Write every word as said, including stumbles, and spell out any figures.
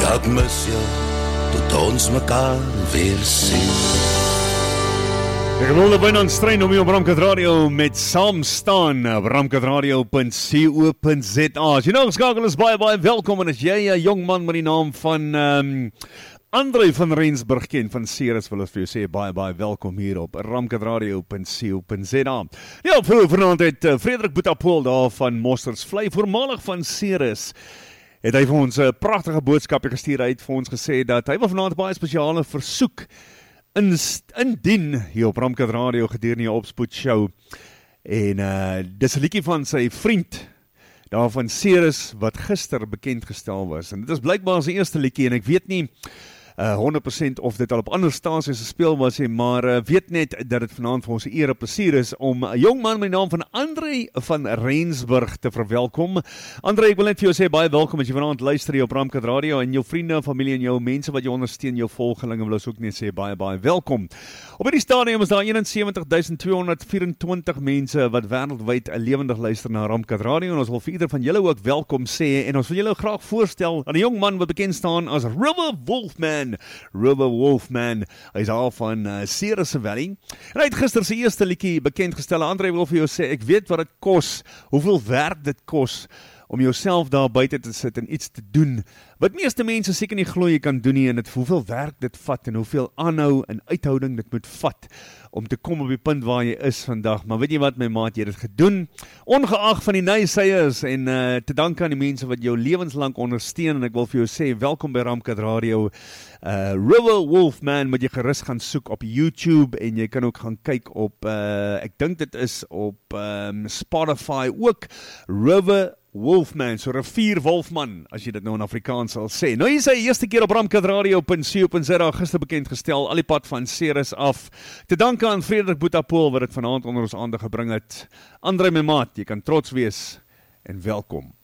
ek mis jou, tot ons mekaar weer sien. Ek wil byna aan strein om hier op Ramkat Radio met saam staan op ramkat radio punt co punt za. As jy nou geskakel is, baie baie welkom, en as jy 'n jong man met die naam van um, André van Rensburg ken van Ceres, wil ek vir jou sê baie baie welkom hier op ramkat radio punt co punt za. Ja, vroeër vanaand het uh, Frederik Boetapoel daar van Mosselvlei, voormalig van Ceres, het hy vir ons 'n pragtige boodskap gestuur. Hy het vir ons gesê dat hy wil vanaand baie spesiale versoek In, indien hier op Ramkat Radio gedurende die opspoed show, en uh, dis 'n liedjie van sy vriend daar van Ceres wat gister bekend gestel was, en dit is blykbaar sy eerste liedjie, en ek weet nie uh, honderd persent of dit al op ander stasies gespeel was, maar uh, weet net dat dit vanaand vir ons 'n eer en plesier is om 'n jong man met die naam van André van Rensburg te verwelkom. André, ek wil net vir jou sê baie welkom as jy vanaand luister hier op Ramkat Radio, en jou vriende, familie en jou mense wat jou ondersteun, jou volgelinge, wil ons ook net sê baie baie welkom. Op hierdie stadium is daar eenensewentig duisend tweehonderd vyf-en-twintig mense wat wêreldwyd lewendig luister na Ramkat Radio, en ons wil vir ieder van julle ook welkom sê, en ons wil julle graag voorstel aan 'n jong man wat bekend staan as River Wolfman. River Wolfman, hy is al van uh, Ceres Valley, en hy het gister sy eerste liedjie bekend gestel. André, wil vir jou sê, ek weet wat dit kos, hoeveel werk dit kos om jouself daar buite te sit en iets te doen wat meeste mense seker nie glo jy kan doen nie, en dit hoeveel werk dit vat en hoeveel aanhou en uithouding dit moet vat om te kom op die punt waar jy is vandag. Maar weet jy wat, my maat, jy het dit gedoen ongeag van die naysayers, en uh, te danke aan die mense wat jou lewenslang ondersteun, en ek wil vir jou sê welkom by Ramkat Radio. uh, River Wolfman moet jy gerus gaan soek op YouTube, en jy kan ook gaan kyk op uh, ek dink dit is op um, Spotify ook, River Wolfman, so rivier Wolfman, as jy dit nou in Afrikaans sal sê. Nou hier is hy eerste keer op ramkat radio punt co punt za, gister bekend gestel, al die pad van Ceres af. Te danke aan Frederik Boetapoel wat dit vanaand onder ons aandag gebring het. André, my maat, jy kan trots wees en welkom.